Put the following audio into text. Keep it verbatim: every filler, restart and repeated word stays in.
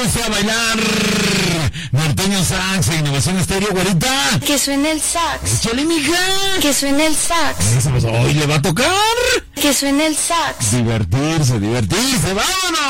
gusta bailar norteño sax e Innovación Estéreo, güerita? Que suene el sax. Échale, mija. Que suene el sax. Hoy le va a tocar. Que suene el sax. Divertirse, divertirse, vámonos.